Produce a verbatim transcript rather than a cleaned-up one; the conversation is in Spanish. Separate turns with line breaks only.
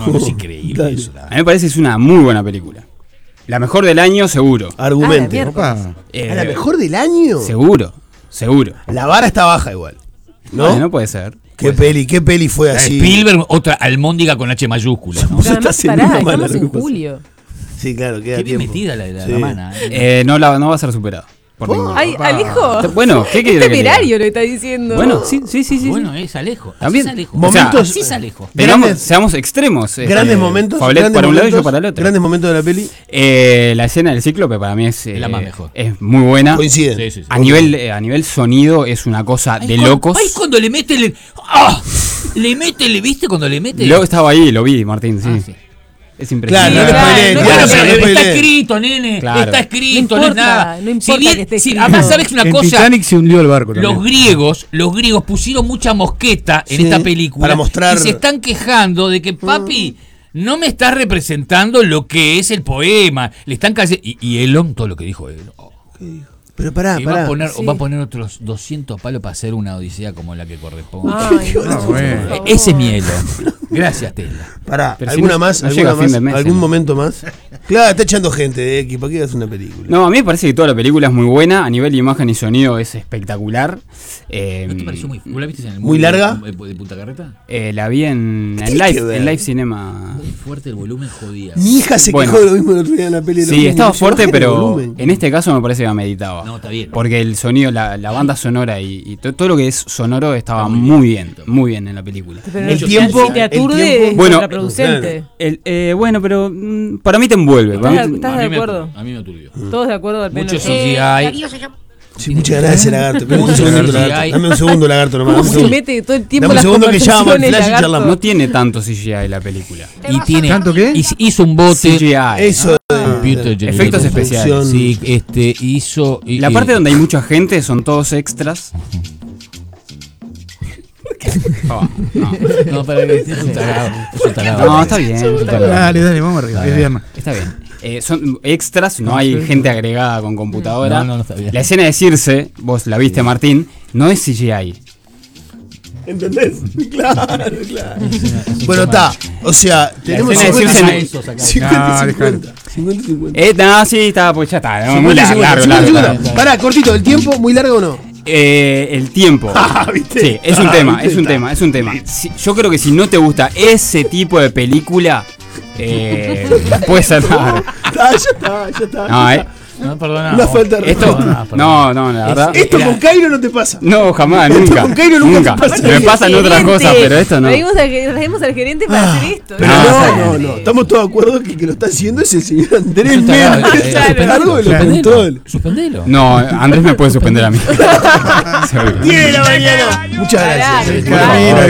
no, no es increíble eso.
A mí me parece que es una muy buena película. La mejor del año, seguro.
Argumente.
Opa.
Eh,
¿A la mejor del año?
Seguro, seguro.
La vara está baja igual. ¿No?
No, no puede ser.
¿Qué peli, qué peli fue así?
Spielberg, otra almóndiga con H mayúscula, ¿no?
Puso
Pero
esta
además,
semana
pará,
mala,
estamos
lo
en
que pasa.
julio.
Sí, claro, queda
Qué bien
tiempo.
metida la, la,
Sí.
la mana. ¿eh?
Eh, no, la, no va a ser superada. Por ningún lado.
Ay, Alejo.
Bueno, ¿qué quiere
Es
que diga?
temerario lo está diciendo.
Bueno, sí, sí, sí, sí.
Bueno, es Alejo. Así
También.
es Alejo.
Momentos-
Así es Alejo.
Tengamos-
grandes-
seamos extremos. este,
Grandes momentos.
Fablet
grandes
para un lado y yo
momentos,
para el otro.
Grandes momentos de la peli.
Eh, la escena del cíclope para mí es, eh,
La más mejor.
es muy buena.
Coinciden.
Sí, sí, sí.
A nivel, eh, a nivel sonido es una cosa
Ahí
de
cuando-
locos.
Ahí cuando le mete el. ¡Ah! Le mete, ¿le viste cuando le mete?
Lo estaba ahí, lo vi, Martín, sí.
Ah, sí.
Es
Claro,
impresionante.
no le
Claro,
spoilees,
no
claro,
Bueno,
no
pero
le
está
spoilees.
escrito, nene.
Claro.
Está escrito,
No
no, es
importa,
nada.
no importa
si bien,
que esté
si-
escrito.
además, ¿sabes una
En
cosa?
Titanic se hundió el barco también.
Los griegos, los griegos pusieron mucha mosqueta en
Sí,
esta película
para mostrar-
y se están quejando de que papi no me está representando lo que es el poema. Le están cayendo y, y Elon, todo lo que dijo Elon. oh,
Pero pará,
que va
pará.
a poner
Sí.
va a poner otros doscientos palos para hacer una odisea como la que corresponde.
Ay, no,
Ah,
por
bueno.
favor.
Ese es mi Elon. Gracias, Tesla.
Pará,
Pero si
¿alguna
no-
más?
no
¿Alguna
llega a fin
más?
de mes,
¿Algún
¿no?
momento más? Claro, está echando gente de X. ¿Para qué haces una película?
No, a mí me parece que toda la película es muy buena. A nivel de imagen y sonido es espectacular. Eh,
¿No te pareció muy, ¿vos la viste en el
¿Muy
movie
larga?
de, de Punta Carreta?
eh, la vi en,
¿Qué
en
tiene que
live,
ver?
en live cinema.
Muy fuerte el volumen, jodía.
Mi hija se
Bueno.
quejó de lo mismo el otro día en la peli. de los
Sí,
niños.
estaba
Yo,
fuerte,
bajé el
pero
volumen.
en este caso me parece que meditaba.
No, está bien.
Porque el sonido, la, la banda sonora y, y to- todo lo que es sonoro estaba muy bien, muy bien en la película.
Pero
El
no-
tiempo-
si te
el
aturde,
tiempo-
es
Bueno,
contraproducente.
El, eh, bueno, pero mm, para mí te envuelve. para
¿Estás,
mí-
estás
A
de
mí me
acuerdo?
aturdió, A mí me aturdió.
Todos de acuerdo al
Mucho
menos.
C G I.
Sí, muchas gracias, Lagarto. Dame un
Mucho
segundo,
C G I.
Lagarto. Dame un segundo, Lagarto, nomás.
¿Cómo
Dame un
se
segundo.
mete todo el tiempo
Dame un
las
segundo que llama al
conversaciones,
flash y
lagarto?
charlamos.
no tiene tanto C G I la película.
Y tiene.
¿Tanto qué?
hizo- Hizo un bote.
C G I.
Eso de
Computer
de-
Efectos
de
especiales.
construcción.
Sí, este, hizo. y-
La
y-
parte donde hay mucha gente son todos extras. Oh, no.
No, para que es un tarado. Es un tarado.
No, está bien. es un tarado.
Dale, dale, vamos arriba. Es viernes.
Está bien. Eh, son extras, no hay gente agregada con computadora.
No, no, no está bien.
La escena de Circe, vos la viste, Martín, no es C G I.
¿Entendés? Claro, claro. Bueno, está. O sea, tenemos
escena de
cincuenta
Circe-
y cincuenta. cincuenta y cincuenta. cincuenta y cincuenta.
Eh, no, sí, está, pues ya está. no, muy
cincuenta y
largo, largo,
cincuenta.
largo,
cincuenta y
largo.
cincuenta. Pará, cortito, ¿el tiempo muy largo o no?
Eh, el tiempo.
Ah, ¿viste?
Sí, es un
Ah,
tema,
¿viste?
es un
Está.
tema, es un tema. Si- yo creo que si no te gusta ese tipo de película, eh, puede ser raro.
Está, ya está, ya está.
No, eh.
No, perdona.
Una falta de
Esto,
respeto.
no, no, la verdad.
Esto
Era-
con Cairo no te pasa.
No, jamás,
Esto
nunca.
con Cairo nunca te pasa.
Me pasan otras
Gerente.
cosas, pero esto no.
Traímos al, traímos al gerente para
Ah,
hacer esto.
Pero
No, está
no,
bien.
no, no. Estamos todos de acuerdo que el que lo está haciendo es el señor Andrés
Eso está
Méndez.
grave, eh,
Claro.
suspendelo,
Algo de los
suspendelo,
controles.
Suspendelo.
No, Andrés me puede suspender a mí. Seguro.
diez de la mañana. Muchas gracias.
Pará,
eh.
pará.
Camino,